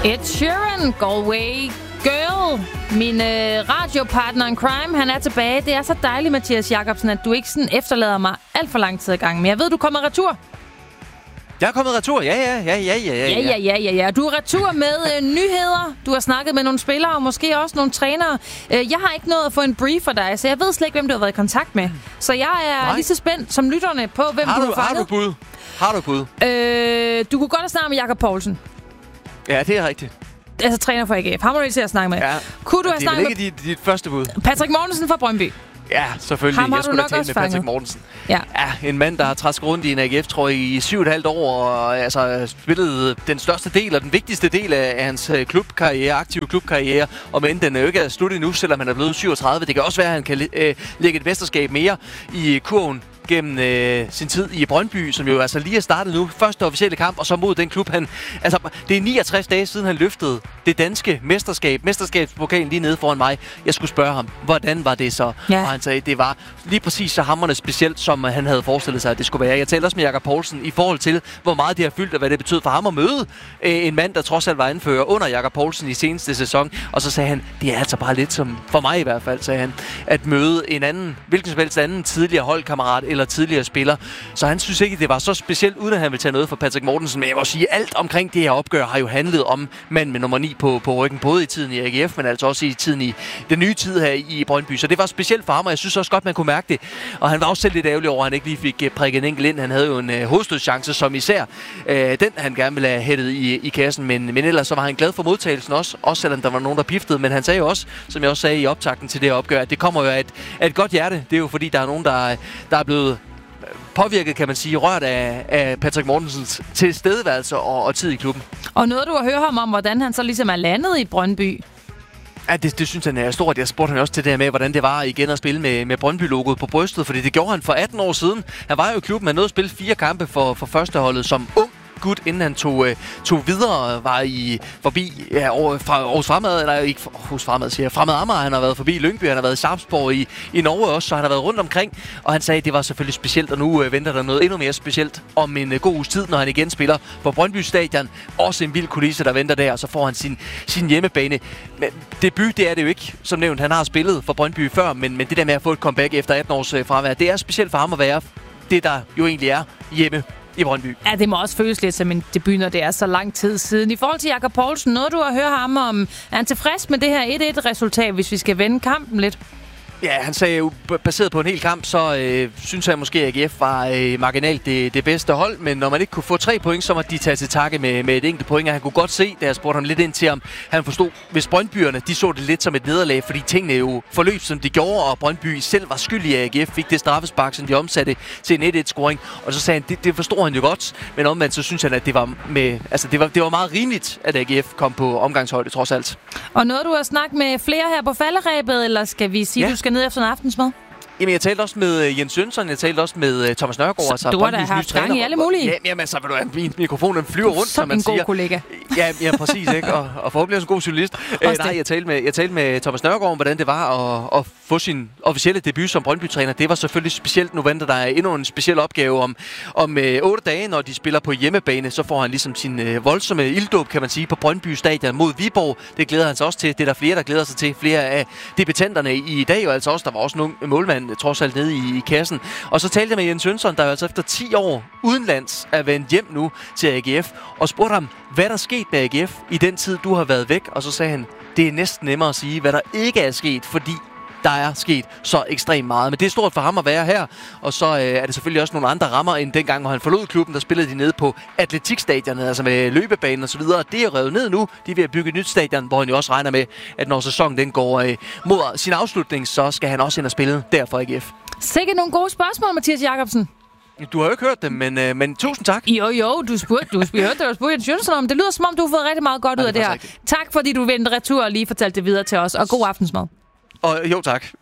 Ed Sheeran, Galway Girl. Min radiopartner in crime, han er tilbage. Det er så dejligt, Mathias Jacobsen, at du ikke sådan efterlader mig alt for lang tid i gang. Men jeg ved, du kommer retur. Jeg er kommet retur, ja. Du er retur med nyheder. Du har snakket med nogle spillere og måske også nogle trænere. Jeg har ikke nået at få en brief for dig, så jeg ved slet ikke, hvem du har været i kontakt med. Så jeg er lige så spændt som lytterne på, hvem du har fanget. Har du bud? Du kunne godt have snakket med Jakob Poulsen. Ja, det er rigtigt. Altså træner for AGF. Ham må du ikke til at snakke med. Ja. Kunne du have snakket med... Det er ikke dit første bud. Patrick Mortensen fra Brøndby. Ja, selvfølgelig. Ham har jeg du skulle nok da tale også med fanget. Patrick Mortensen. Ja, en mand, der har træsket rundt i en AGF-trøje i 7,5 år, og altså spillet den største del og den vigtigste del af hans klubkarriere, aktive klubkarriere, og men den er jo ikke slut endnu, selvom han er blevet 37. Det kan også være, at han kan lægge et mesterskab mere i kurven gennem sin tid i Brøndby, som jo altså lige er startet nu. Første officielle kamp, og så mod den klub, han... Altså, det er 69 dage siden, han løftede det danske mesterskabspokalen lige nede foran mig. Jeg skulle spørge ham, hvordan var det så? Ja. Og han sagde, det var lige præcis så hamrende specielt, som han havde forestillet sig, at det skulle være. Jeg talte også med Jakob Poulsen i forhold til, hvor meget det har fyldt, og hvad det betød for ham at møde en mand, der trods alt var anfører under Jakob Poulsen i seneste sæson. Og så sagde han, det er altså bare lidt som, for mig i hvert fald, sagde han, at møde en anden, hvilken som helst anden tidligere holdkammerat eller tidligere spiller. Så han synes ikke, det var så specielt, uden at han ville tage noget for Patrick Mortensen. Men jeg må sige, alt omkring det her opgør har jo handlet om mand med nummer 9 på ryggen, både i tiden i AGF, men altså også i tiden i den nye tid her i Brøndby. Så det var specielt for ham, og jeg synes også godt, man kunne mærke det. Og han var også selv lidt ærgerlig over, at han ikke lige fik prikket en enkelt ind. Han havde jo en hovedstødschance, som især den han gerne ville have hættet i kassen. Men ellers så var han glad for modtagelsen også selvom der var nogen, der piftede. Men han sagde jo også, som jeg også sagde i optakten til det her opgør, at det kommer jo af et godt hjerte. Det er jo fordi, der er nogen, der er blevet påvirket, kan man sige, rørt af Patrick Mortensens tilstedeværelse og tid i klubben. Og noget, du har hørt ham om, hvordan han så ligesom er landet i Brøndby. Ja, det synes han er stort. Jeg spurgte han også til det her med, hvordan det var igen at spille med Brøndby-logoet på brystet, fordi det gjorde han for 18 år siden. Han var jo i klubben, han nåede at spille 4 kampe for førsteholdet som ung gut, inden han tog videre, var forbi Aarhus Fremad, eller ikke hos Fremad, siger jeg, Fremad Amager. Han har været forbi Lyngby, han har været i Sarpsborg i Norge også, så han har været rundt omkring, og han sagde, at det var selvfølgelig specielt, og nu venter der noget endnu mere specielt om en god uges tid, når han igen spiller på Brøndby Stadion. Også en vild kulisse, der venter der, og så får han sin hjemmebane. Men debut, det er det jo ikke, som nævnt. Han har spillet for Brøndby før, men det der med at få et comeback efter 18 års fravær, det er specielt for ham at være det, der jo egentlig er hjemme i Brøndby. Ja, det må også føles lidt som en debut, når det er så lang tid siden. I forhold til Jakob Poulsen, noget du har hørt ham om, er han tilfreds med det her 1-1-resultat, hvis vi skal vende kampen lidt? Ja, han sagde jo, baseret på en hel kamp, så synes jeg måske, at AGF var marginalt det bedste hold. Men når man ikke kunne få 3 point, så må de tage til takke med et enkelt point. Og han kunne godt se, da jeg spurgte ham lidt ind til ham, han forstod, hvis Brøndbyerne, de så det lidt som et nederlag, fordi tingene jo forløb, som de gjorde, og Brøndby selv var skyldig af AGF, fik det straffespark, som de omsatte til en 1-1-scoring. Og så sagde han, det forstod han jo godt, men omvendt så synes han, at det var meget rimeligt, at AGF kom på omgangshøjde, trods alt. Og noget, du har snakket med flere her på falderæbet, eller skal vi sige, du skal ned efter en aftensmad? Jamen, jeg talte også med Jens Jønsson, jeg talte også med Thomas Nørgaard. Så du har da haft gang i alle mulige? Jamen, altså, min mikrofon den flyver rundt, som man siger. en god kollega. Ja, præcis, ikke? Og forhåbentlig også en god journalist. Nej, jeg talte med Thomas Nørgaard om, hvordan det var at få sin officielle debut som Brøndby-træner. Det var selvfølgelig specielt. Nu venter der endnu en speciel opgave om 8 dage, når de spiller på hjemmebane. Så får han ligesom sin voldsomme ilddåb, kan man sige, på Brøndby Stadion mod Viborg. Det glæder han sig også til. Det er der flere, der glæder sig til. Flere af debutanterne i dag, og altså også, der var også nogle målmand trods alt nede i kassen. Og så talte jeg med Jens Jønsson, der altså efter 10 år udenlands er vendt hjem nu til AGF, og spurgte ham, hvad der er sket med AGF i den tid, du har været væk. Og så sagde han, det er næsten nemmere at sige, hvad der ikke er sket, fordi der er sket så ekstremt meget. Men det er stort for ham at være her, og så er det selvfølgelig også nogle andre rammer end dengang, hvor han forlod klubben. Der spillede de nede på atletikstadionet, altså med løbebanen og så videre. Det er revet ned nu. De er ved at bygge et nyt stadion, hvor han jo også regner med, at når sæsonen den går mod sin afslutning, så skal han også ind og spille der for AGF. Sikkert nogle gode spørgsmål, Mathias Jacobsen. Du har jo ikke hørt dem, men tusind tak. Jo, du spurgte Jens Jønsson om. Det lyder som om, du har fået rigtig meget godt ud af det her. Tak, fordi du vendte retur og lige fortalte det videre til os, og god aftensmad. Og jo, tak.